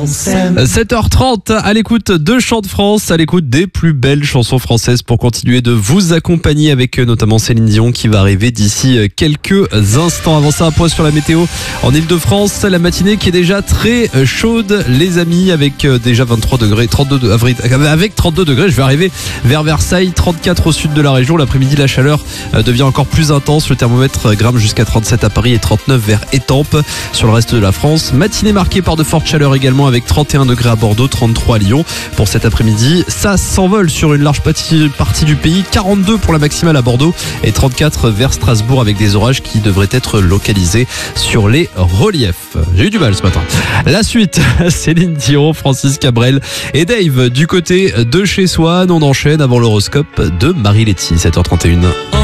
7h30 à l'écoute de Chant de France, à l'écoute des plus belles chansons françaises pour continuer de vous accompagner avec notamment Céline Dion qui va arriver d'ici quelques instants. Avant ça, un point sur la météo en Ile-de-France, la matinée qui est déjà très chaude les amis, avec déjà 23 degrés, 32 avril, avec 32 degrés, je vais arriver vers Versailles, 34 au sud de la région. L'après-midi, la chaleur devient encore plus intense, le thermomètre grimpe jusqu'à 37 à Paris et 39 vers Étampes. Sur le reste de la France, matinée marquée par de fortes chaleurs également, avec 31 degrés à Bordeaux, 33 à Lyon. Pour cet après-midi, ça s'envole sur une large partie du pays, 42 pour la maximale à Bordeaux et 34 vers Strasbourg, avec des orages qui devraient être localisés sur les reliefs. J'ai eu du mal ce matin. La suite, Céline Dion, Francis Cabrel et Dave du côté de chez Swan. On enchaîne avant l'horoscope de Marie Letty, 7h31.